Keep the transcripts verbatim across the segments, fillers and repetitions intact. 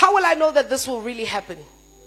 How will I know that this will really happen?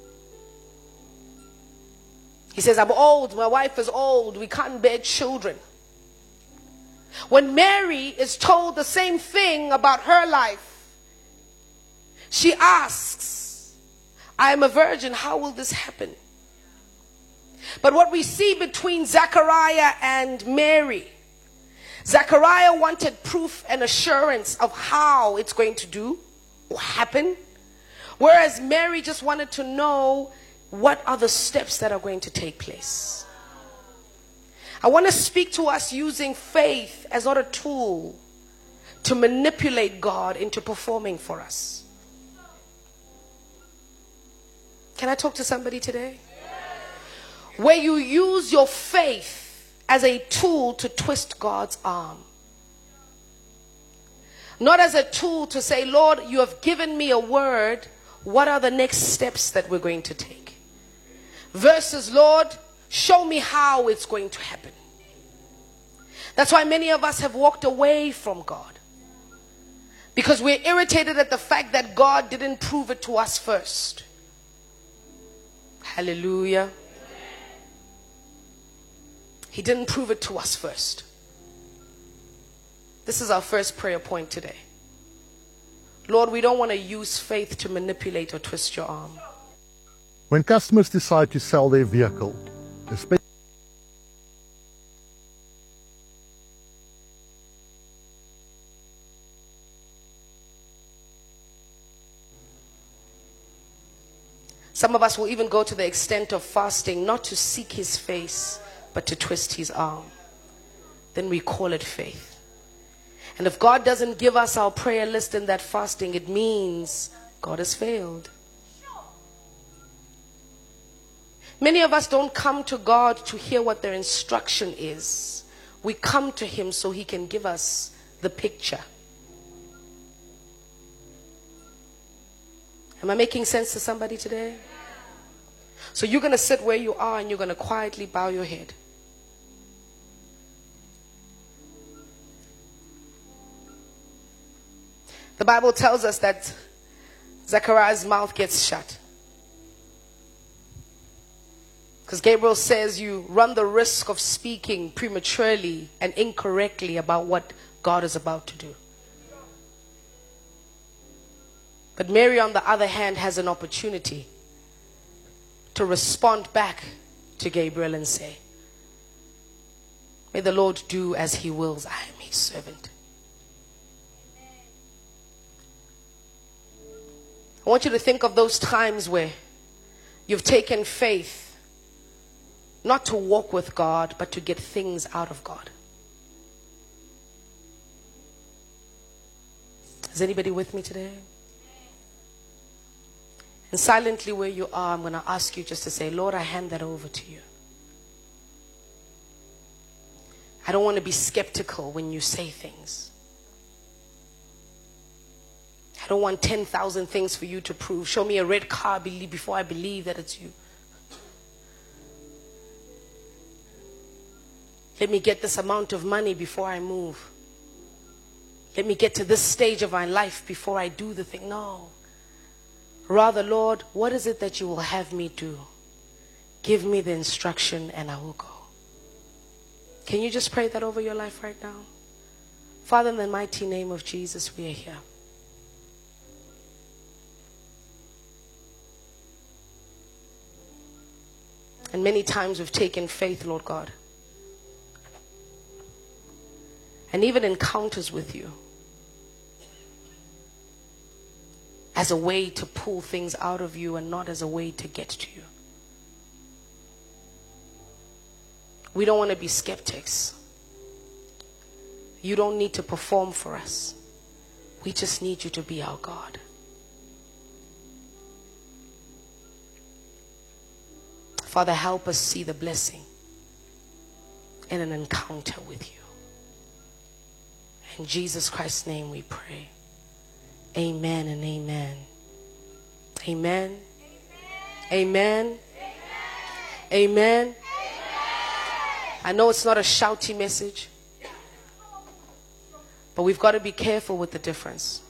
He says, I'm old, my wife is old, we can't bear children. When Mary is told the same thing about her life, she asks, I am a virgin, how will this happen? But what we see between Zechariah and Mary, Zechariah wanted proof and assurance of how it's going to do or happen, whereas Mary just wanted to know what are the steps that are going to take place. I want to speak to us using faith as not a tool to manipulate God into performing for us. Can I talk to somebody today? Where you use your faith as a tool to twist God's arm. Not as a tool to say, Lord, you have given me a word. What are the next steps that we're going to take? Versus, Lord, show me how it's going to happen. That's why many of us have walked away from God. Because we're irritated at the fact that God didn't prove it to us first. Hallelujah. He didn't prove it to us first. This is our first prayer point today. Lord, we don't want to use faith to manipulate or twist your arm. When customers decide to sell their vehicle, especially some of us will even go to the extent of fasting, not to seek his face, but to twist his arm. Then we call it faith. And if God doesn't give us our prayer list in that fasting, it means God has failed. Many of us don't come to God to hear what their instruction is. We come to him so he can give us the picture. Am I making sense to somebody today? So you're going to sit where you are and you're going to quietly bow your head. The Bible tells us that Zechariah's mouth gets shut. Because Gabriel says you run the risk of speaking prematurely and incorrectly about what God is about to do. But Mary, on the other hand, has an opportunity to respond back to Gabriel and say, may the Lord do as he wills. I am his servant. I want you to think of those times where you've taken faith not to walk with God, but to get things out of God. Is anybody with me today? And silently where you are, I'm going to ask you just to say, Lord, I hand that over to you. I don't want to be skeptical when you say things. I don't want ten thousand things for you to prove. Show me a red car before I believe that it's you. Let me get this amount of money before I move. Let me get to this stage of my life before I do the thing. No. Rather, Lord, what is it that you will have me do? Give me the instruction and I will go. Can you just pray that over your life right now? Father, in the mighty name of Jesus, we are here. And many times we've taken faith, Lord God, and even encounters with you as a way to pull things out of you and not as a way to get to you. We don't want to be skeptics. You don't need to perform for us. We just need you to be our God. Father, help us see the blessing in an encounter with you. In Jesus Christ's name we pray. Amen and amen. Amen. Amen. Amen. Amen. I know it's not a shouty message, but we've got to be careful with the difference.